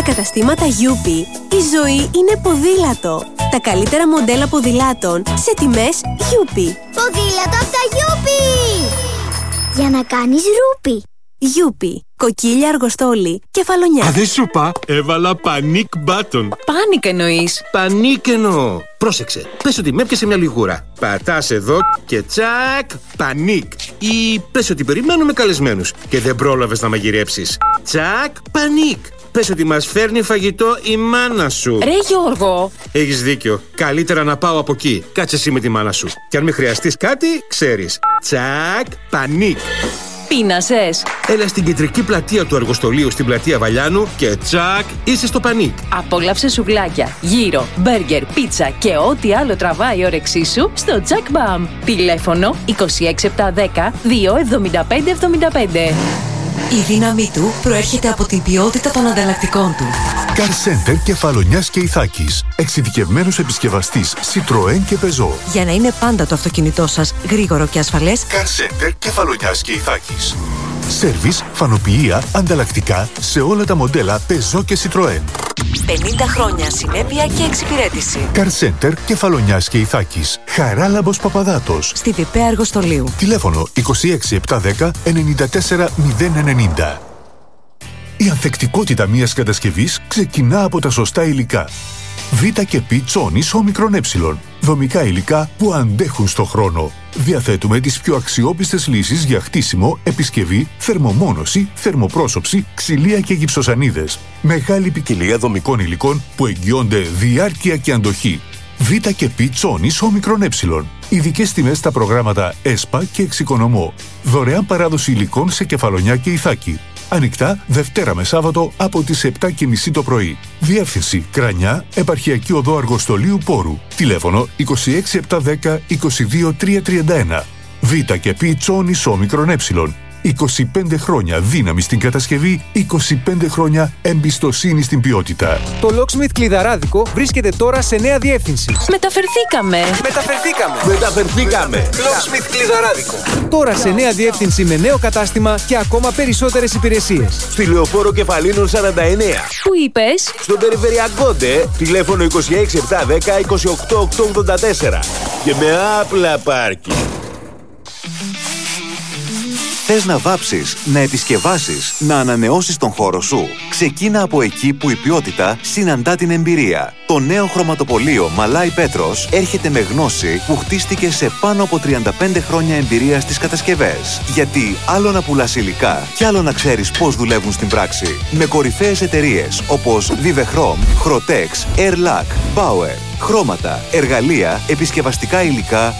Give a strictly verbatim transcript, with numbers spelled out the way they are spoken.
καταστήματα Γιούπι, η ζωή είναι ποδήλατο. Τα καλύτερα μοντέλα ποδηλάτων σε τιμές Γιούπι. Ποδήλατο από τα Γιούπι! Για να κάνεις ρούπι. Γιούπι. Κοκκίλια, αργοστόλι, κεφαλονιά. Α, δεν σου είπα. Έβαλα panic button. Πάνικ εννοείς? Πανίκ εννοώ. Πρόσεξε. Πες ότι με έπιασε μια λιγούρα. Πατάς εδώ και τσακ. Πανίκ. Ή πες ότι περιμένουμε καλεσμένους και δεν πρόλαβες να μαγειρέψεις. Τσακ. Πανίκ. Πες ότι μας φέρνει φαγητό η μάνα σου. Ρε Γιώργο! Έχεις δίκιο. Καλύτερα να πάω από εκεί. Κάτσε εσύ με τη μάνα σου. Και αν με χρειαστείς κάτι, ξέρεις. Τσακ. Πανίκ. Πείνασες? Έλα στην κεντρική πλατεία του αργοστολίου στην πλατεία Βαλιάνου και τσακ, είσαι στο πανίκ. Απόλαυσε σουβλάκια, γύρο, μπέργκερ, πίτσα και ό,τι άλλο τραβάει η όρεξή σου στο Jack Bam. Τηλέφωνο είκοσι έξι επτακόσια δέκα δύο εβδομήντα πέντε εβδομήντα πέντε. Η δύναμή του προέρχεται από την ποιότητα των ανταλλακτικών του. Car Center Κεφαλονιάς και Ιθάκης. Εξειδικευμένος επισκευαστής Citroën και Peugeot. Για να είναι πάντα το αυτοκίνητό σας γρήγορο και ασφαλές. Car Center Κεφαλονιάς και Ιθάκης. Σέρβις, φανοποιεία, ανταλλακτικά σε όλα τα μοντέλα Peugeot και Citroën. πενήντα χρόνια συνέπεια και εξυπηρέτηση. Car Center Κεφαλονιάς και Ιθάκης. Χαράλαμπος Παπαδάτος. Στη Διπέ Αργοστολίου. Τηλέφωνο είκοσι έξι επτακόσια δέκα ενενήντα τέσσερα μηδέν ενενήντα. Η ανθεκτικότητα μιας κατασκευής ξεκινά από τα σωστά υλικά. Β και Π τσόνης όμικρον ε. Δομικά υλικά που αντέχουν στο χρόνο. Διαθέτουμε τις πιο αξιόπιστες λύσεις για χτίσιμο, επισκευή, θερμομόνωση, θερμοπρόσωψη, ξυλία και γυψοσανίδες. Μεγάλη ποικιλία δομικών υλικών που εγγυώνται διάρκεια και αντοχή. Β και Π τσόνης όμικρον ε. Ειδικές τιμές στα προγράμματα ΕΣΠΑ και Εξοικονομώ. Δωρεάν παράδοση υλικών σε Κεφαλονιά και Ιθάκη. Ανοιχτά Δευτέρα με Σάββατο από τις επτά και μισή το πρωί. Διεύθυνση Κρανιά, Επαρχιακή Οδό Αργοστολίου Πόρου. Τηλέφωνο είκοσι έξι επτακόσια δέκα είκοσι δύο τριακόσια τριάντα ένα. Β και Π τσόνης όμικρον ε. είκοσι πέντε χρόνια δύναμη στην κατασκευή, είκοσι πέντε χρόνια εμπιστοσύνη στην ποιότητα. Το Locksmith Κλειδαράδικο βρίσκεται τώρα σε νέα διεύθυνση. Μεταφερθήκαμε! Μεταφερθήκαμε! Μεταφερθήκαμε! Locksmith Κλειδαράδικο. Τώρα σε νέα διεύθυνση με νέο κατάστημα και ακόμα περισσότερες υπηρεσίες. Στη Λεωφόρο Κεφαλίνων σαράντα εννέα. Πού είπες? Στον Περιφερειακό ντε, τηλέφωνο είκοσι έξι επτακόσια δέκα είκοσι οκτώ οκτακόσια ογδόντα τέσσερα. Και με άπλα πάρκι. Θες να βάψεις, να επισκευάσεις, να ανανεώσεις τον χώρο σου? Ξεκίνα από εκεί που η ποιότητα συναντά την εμπειρία. Το νέο χρωματοπωλείο Μαλάι Πέτρος έρχεται με γνώση που χτίστηκε σε πάνω από τριάντα πέντε χρόνια εμπειρία στις κατασκευές. Γιατί άλλο να πουλάς υλικά και άλλο να ξέρεις πώς δουλεύουν στην πράξη. Με κορυφαίες εταιρείες όπως Vivechrom, Chrotex, Airlac, Bauer. Χρώματα, εργαλεία, επισκευαστικά υλικά